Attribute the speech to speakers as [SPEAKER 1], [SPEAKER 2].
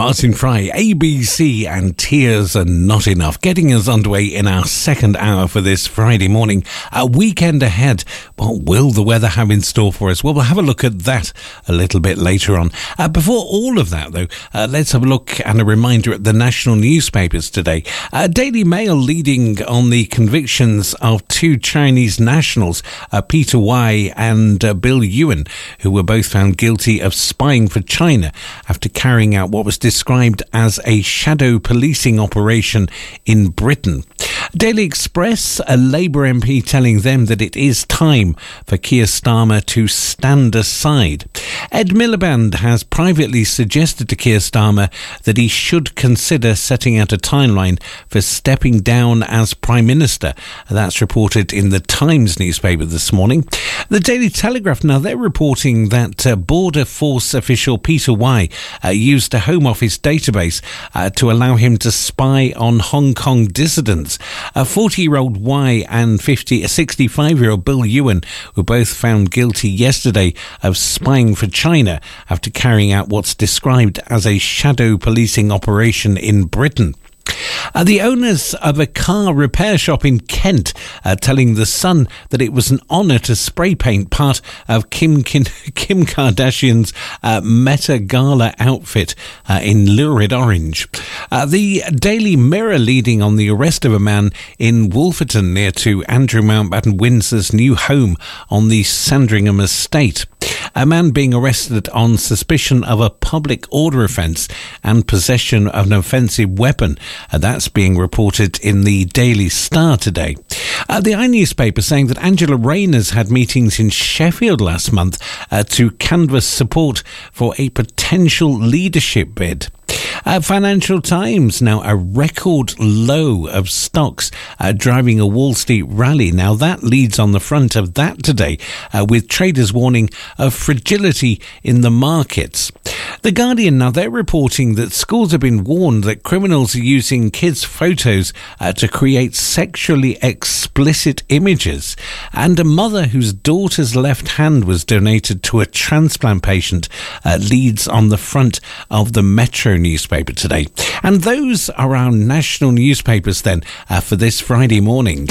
[SPEAKER 1] Martin Fry, ABC and Tears Are Not Enough, getting us underway in our second hour for this Friday morning. A weekend ahead. What will the weather have in store for us? Well, we'll have a look at that a little bit later on. Before all of that, though, let's have a look and a reminder at the national newspapers today. Daily Mail leading on the convictions of two Chinese nationals, Peter Wai and Bill Yuan, who were both found guilty of spying for China after carrying out what was described as a shadow policing operation in Britain. Daily Express, a Labour MP telling them that it is time for Keir Starmer to stand aside. Ed Miliband has privately suggested to Keir Starmer that he should consider setting out a timeline for stepping down as Prime Minister. That's reported in the Times newspaper this morning. The Daily Telegraph, now they're reporting that Border Force official Peter Wai used a Home Office database to allow him to spy on Hong Kong dissidents. A 40-year-old Wai and 65-year-old Bill Yuan were both found guilty yesterday of spying for China after carrying out what's described as a shadow policing operation in Britain. The owners of a car repair shop in Kent telling The Sun that it was an honour to spray paint part of Kim Kardashian's Meta Gala outfit in lurid orange. The Daily Mirror leading on the arrest of a man in Wolverton near to Andrew Mountbatten Windsor's new home on the Sandringham estate. A man being arrested on suspicion of a public order offence and possession of an offensive weapon. That's being reported in the Daily Star today. The iNewspaper saying that Angela Rayner's had meetings in Sheffield last month to canvass support for a potential leadership bid. Financial Times, now a record low of stocks driving a Wall Street rally. Now that leads on the front of that today with traders warning of fragility in the markets. The Guardian, now they're reporting that schools have been warned that criminals are using kids' photos to create sexually explicit images. And a mother whose daughter's left hand was donated to a transplant patient leads on the front of the Metro newspaper today. And those are our national newspapers then for this Friday morning.